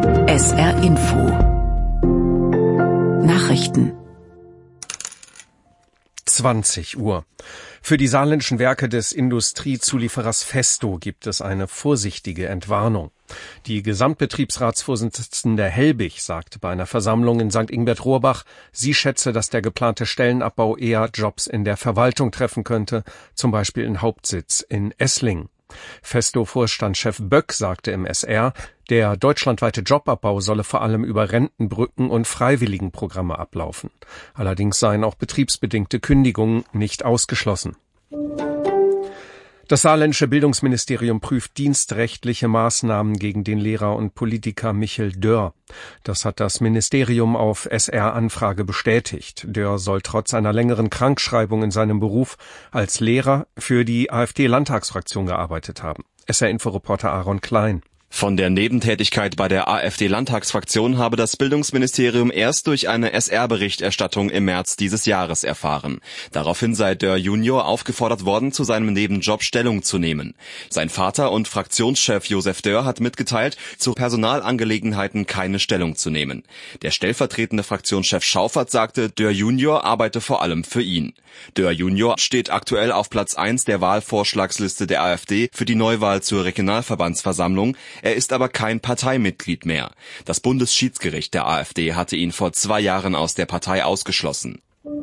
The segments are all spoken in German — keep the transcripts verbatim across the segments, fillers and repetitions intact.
S R Info Nachrichten zwanzig Uhr. Für die saarländischen Werke des Industriezulieferers Festo gibt es eine vorsichtige Entwarnung. Die Gesamtbetriebsratsvorsitzende Helbig sagte bei einer Versammlung in Sankt Ingbert-Rohrbach, sie schätze, dass der geplante Stellenabbau eher Jobs in der Verwaltung treffen könnte, zum Beispiel in Hauptsitz in Esslingen. Festo-Vorstandschef Böck sagte im S R, der deutschlandweite Jobabbau solle vor allem über Rentenbrücken und Freiwilligenprogramme ablaufen. Allerdings seien auch betriebsbedingte Kündigungen nicht ausgeschlossen. Das saarländische Bildungsministerium prüft dienstrechtliche Maßnahmen gegen den Lehrer und Politiker Michel Dörr. Das hat das Ministerium auf S R-Anfrage bestätigt. Dörr soll trotz einer längeren Krankschreibung in seinem Beruf als Lehrer für die AfD-Landtagsfraktion gearbeitet haben. S R-Inforeporter Aaron Klein. Von der Nebentätigkeit bei der AfD-Landtagsfraktion habe das Bildungsministerium erst durch eine S R-Berichterstattung im März dieses Jahres erfahren. Daraufhin sei Dörr Junior aufgefordert worden, zu seinem Nebenjob Stellung zu nehmen. Sein Vater und Fraktionschef Josef Dörr hat mitgeteilt, zu Personalangelegenheiten keine Stellung zu nehmen. Der stellvertretende Fraktionschef Schaufert sagte, Dörr Junior arbeite vor allem für ihn. Dörr Junior steht aktuell auf Platz eins der Wahlvorschlagsliste der AfD für die Neuwahl zur Regionalverbandsversammlung. Er ist aber kein Parteimitglied mehr. Das Bundesschiedsgericht der AfD hatte ihn vor zwei Jahren aus der Partei ausgeschlossen.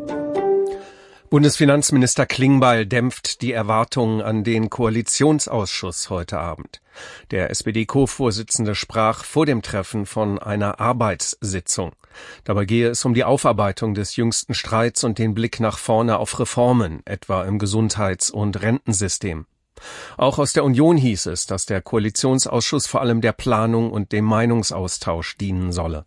Bundesfinanzminister Klingbeil dämpft die Erwartungen an den Koalitionsausschuss heute Abend. Der S P D-Co-Vorsitzende sprach vor dem Treffen von einer Arbeitssitzung. Dabei gehe es um die Aufarbeitung des jüngsten Streits und den Blick nach vorne auf Reformen, etwa im Gesundheits- und Rentensystem. Auch aus der Union hieß es, dass der Koalitionsausschuss vor allem der Planung und dem Meinungsaustausch dienen solle.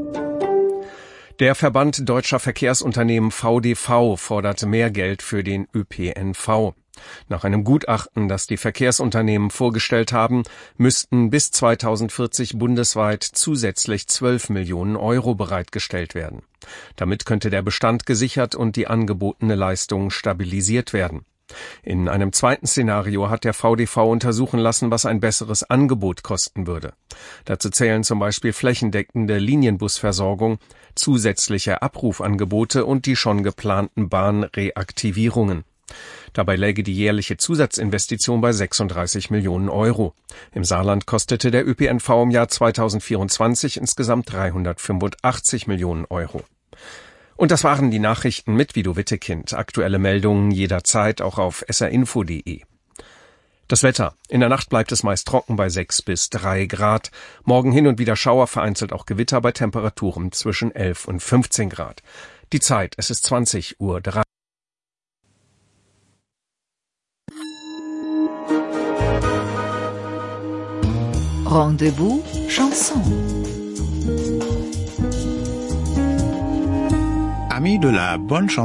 Der Verband Deutscher Verkehrsunternehmen V D V fordert mehr Geld für den Ö P N V. Nach einem Gutachten, das die Verkehrsunternehmen vorgestellt haben, müssten bis zweitausendvierzig bundesweit zusätzlich zwölf Millionen Euro bereitgestellt werden. Damit könnte der Bestand gesichert und die angebotene Leistung stabilisiert werden. In einem zweiten Szenario hat der V D V untersuchen lassen, was ein besseres Angebot kosten würde. Dazu zählen zum Beispiel flächendeckende Linienbusversorgung, zusätzliche Abrufangebote und die schon geplanten Bahnreaktivierungen. Dabei läge die jährliche Zusatzinvestition bei sechsunddreißig Millionen Euro. Im Saarland kostete der Ö P N V im Jahr zweitausendvierundzwanzig insgesamt dreihundertfünfundachtzig Millionen Euro. Und das waren die Nachrichten mit Vido Wittekind. Aktuelle Meldungen jederzeit auch auf s r info punkt d e. Das Wetter. In der Nacht bleibt es meist trocken bei sechs bis drei Grad. Morgen hin und wieder Schauer, vereinzelt auch Gewitter bei Temperaturen zwischen elf und fünfzehn Grad. Die Zeit, es ist zwanzig Uhr drei. Rendez-vous Chanson. Amis de la bonne chanson.